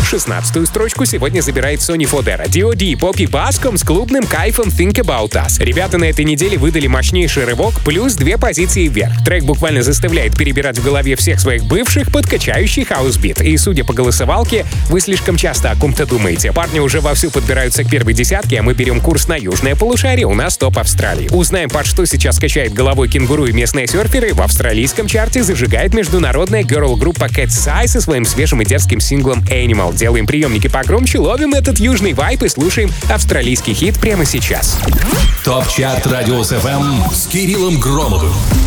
16-ю строчку сегодня забирает Сони Фодера. D.O.D. и Поппи Баском с клубным кайфом Think About Us. Ребята на этой неделе выдали мощнейший рывок, плюс 2 позиции вверх. Трек буквально заставляет перебирать в голове всех своих бывших под качающий хаус-бит. И судя по голосовалке, вы слишком часто о ком-то думаете. Парни уже вовсю подбираются к первой десятке, а мы берем курс на южное полушарие. У нас топ Австралии. Узнаем, под что сейчас качает головой кенгуру и местные серферы. В австралийском чарте зажигает международная герл-группа Cat's Eye со своим свежим и дерзким синглом Animal. Делаем приемники погромче, ловим этот южный вайб и слушаем австралийский хит прямо сейчас. ТОП-чарт Радиус ФМ с Кириллом Громовым.